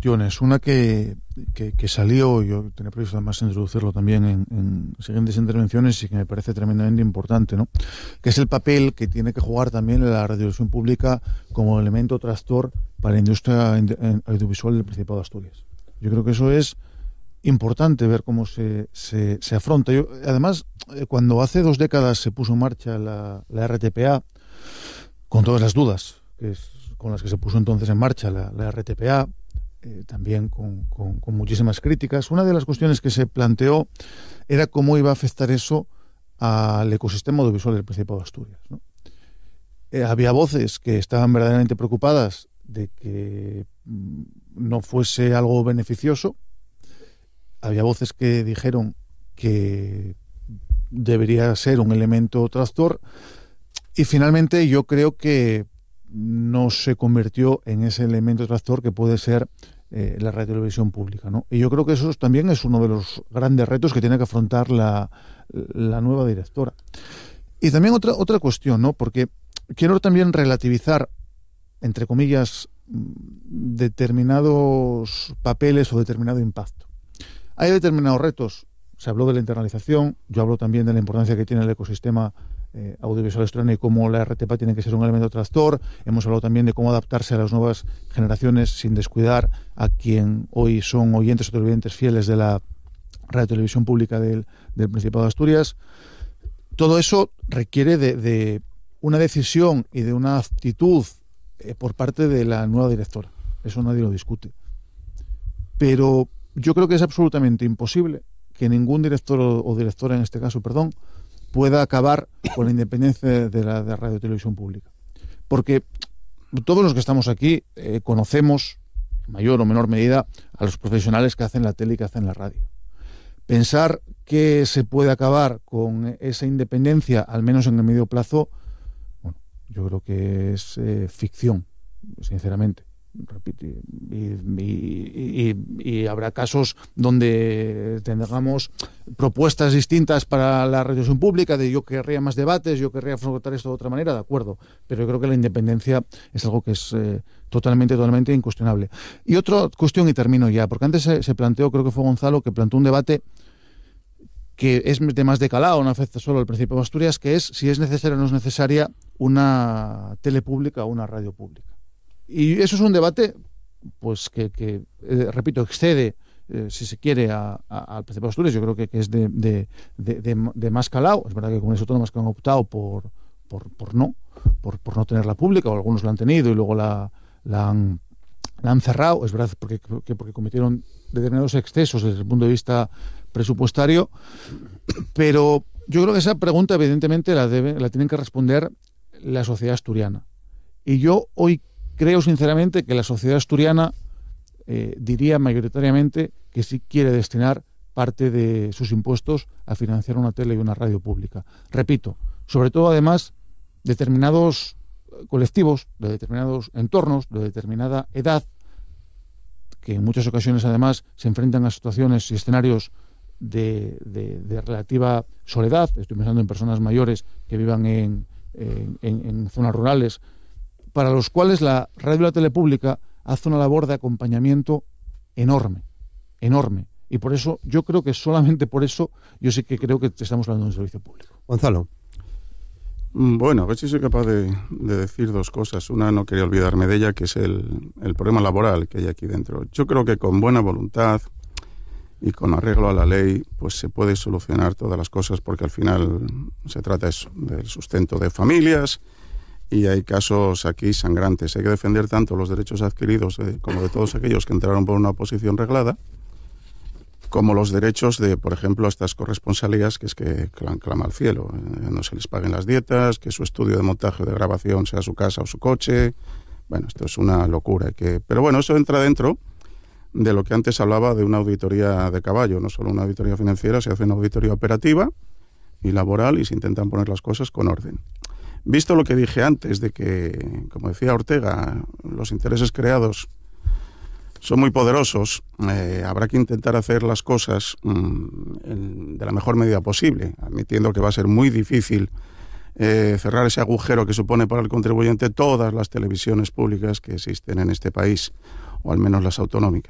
cuestiones. Una que salió, yo tenía previsto además introducirlo también en siguientes intervenciones y que me parece tremendamente importante, ¿no? Que es el papel que tiene que jugar también la radiodifusión pública como elemento tractor para la industria audiovisual del Principado de Asturias. Yo creo que eso es importante ver cómo se afronta. Además, cuando hace 2 décadas se puso en marcha la RTPA, con todas las dudas con las que se puso entonces en marcha la RTPA, también con muchísimas críticas, una de las cuestiones que se planteó era cómo iba a afectar eso al ecosistema audiovisual del Principado de Asturias, ¿no? Había voces que estaban verdaderamente preocupadas de que no fuese algo beneficioso. Había voces que dijeron que debería ser un elemento tractor, y finalmente yo creo que no se convirtió en ese elemento tractor que puede ser la radiotelevisión pública, ¿no? Y yo creo que eso también es uno de los grandes retos que tiene que afrontar la nueva directora. Y también otra cuestión, ¿no? Porque quiero también relativizar, entre comillas, determinados papeles o determinado impacto. Hay determinados retos. Se habló de la internalización, yo hablo también de la importancia que tiene el ecosistema audiovisual asturiano y cómo la RTPA tiene que ser un elemento tractor. Hemos hablado también de cómo adaptarse a las nuevas generaciones sin descuidar a quien hoy son oyentes o televidentes fieles de la radiotelevisión pública del Principado de Asturias. Todo eso requiere de una decisión y de una actitud por parte de la nueva directora. Eso nadie lo discute. Pero yo creo que es absolutamente imposible que ningún director o directora, en este caso, pueda acabar con la independencia de la radio y televisión pública. Porque todos los que estamos aquí conocemos, en mayor o menor medida, a los profesionales que hacen la tele y que hacen la radio. Pensar que se puede acabar con esa independencia, al menos en el medio plazo, bueno, yo creo que es ficción, sinceramente. Repito, y habrá casos donde tengamos propuestas distintas para la radiodifusión pública, de yo querría más debates, yo querría afrontar esto de otra manera, de acuerdo, pero yo creo que la independencia es algo que es totalmente incuestionable. Y otra cuestión, y termino ya, porque antes se planteó, creo que fue Gonzalo, que planteó un debate que es de más de calado, no afecta solo al Principado de Asturias, que es si es necesaria o no es necesaria una tele pública o una radio pública. Y eso es un debate pues que repito, excede, si se quiere, al Principado de Asturias. Yo creo que es de más calado. Es verdad que comunidades autónomas que han optado por no tenerla pública, o algunos la han tenido y luego la han cerrado. Es verdad porque cometieron determinados excesos desde el punto de vista presupuestario, pero yo creo que esa pregunta evidentemente la tienen que responder la sociedad asturiana. Y yo hoy creo sinceramente que la sociedad asturiana diría mayoritariamente que sí quiere destinar parte de sus impuestos a financiar una tele y una radio pública. Repito, sobre todo además determinados colectivos, de determinados entornos, de determinada edad, que en muchas ocasiones además se enfrentan a situaciones y escenarios de relativa soledad. Estoy pensando en personas mayores que vivan en zonas rurales, para los cuales la radio y la tele pública hace una labor de acompañamiento enorme. Y por eso, yo creo que solamente por eso, yo sí que creo que estamos hablando de un servicio público. Gonzalo. Bueno, a ver si soy capaz de decir 2 cosas. Una, no quería olvidarme de ella, que es el problema laboral que hay aquí dentro. Yo creo que con buena voluntad y con arreglo a la ley, pues se puede solucionar todas las cosas, porque al final se trata eso, del sustento de familias. Y hay casos aquí sangrantes. Hay que defender tanto los derechos adquiridos como de todos aquellos que entraron por una oposición reglada, como los derechos de, por ejemplo, estas corresponsalías que es que clama al cielo. No se les paguen las dietas, que su estudio de montaje o de grabación sea su casa o su coche. Bueno, esto es una locura. Pero bueno, eso entra dentro de lo que antes hablaba de una auditoría de caballo. No solo una auditoría financiera, se hace una auditoría operativa y laboral y se intentan poner las cosas con orden. Visto lo que dije antes de que, como decía Ortega, los intereses creados son muy poderosos, habrá que intentar hacer las cosas de la mejor medida posible, admitiendo que va a ser muy difícil cerrar ese agujero que supone para el contribuyente todas las televisiones públicas que existen en este país, o al menos las autonómicas.